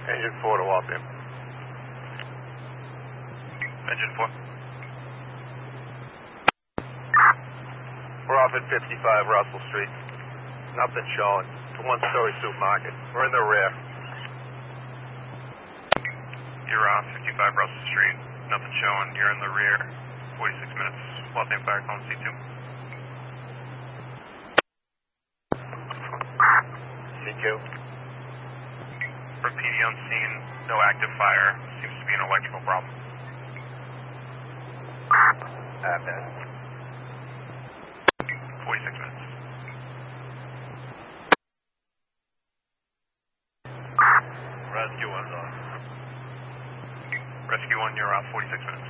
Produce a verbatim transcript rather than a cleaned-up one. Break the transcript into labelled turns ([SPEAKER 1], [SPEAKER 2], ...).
[SPEAKER 1] Engine four to Waltham.
[SPEAKER 2] Engine four.
[SPEAKER 1] We're off at fifty-five Russell Street. Nothing showing. It's a one-story supermarket. We're in the rear.
[SPEAKER 2] You're off fifty-five Russell Street. Nothing showing. You're in the rear. forty-six minutes. Waltham Fire Column C two.
[SPEAKER 1] C two.
[SPEAKER 2] For P D on scene, no active fire. Seems to be an electrical problem.
[SPEAKER 1] Admin.
[SPEAKER 2] forty-six minutes.
[SPEAKER 1] Rescue one's on.
[SPEAKER 2] Rescue one, you're off forty-six minutes.